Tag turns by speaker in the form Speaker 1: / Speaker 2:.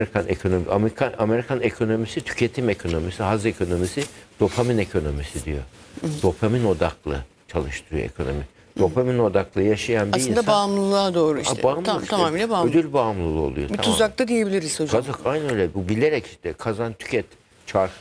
Speaker 1: Amerikan ekonomisi tüketim ekonomisi, haz ekonomisi, dopamin ekonomisi diyor. Dopamin odaklı çalıştırıyor ekonomi. Dopamin odaklı yaşayan bir
Speaker 2: Aslında
Speaker 1: insan
Speaker 2: bağımlılığa doğru işte.
Speaker 1: bağımlı işte,
Speaker 2: Tamamıyla bağımlı.
Speaker 1: ödül bağımlılığı oluyor.
Speaker 2: Bir
Speaker 1: Tamam.
Speaker 2: tuzakta diyebiliriz hocam.
Speaker 1: Kazak aynı öyle. Bu bilerek işte kazan tüket çarkı